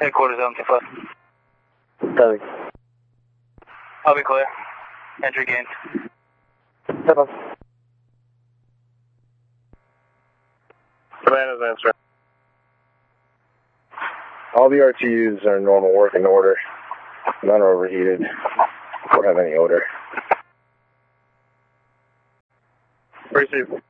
Headquarters on 25. Copy. I'll be clear. Entry gained. Command is answering. All the RTUs are in normal working order. None are overheated or have any odor. Receive.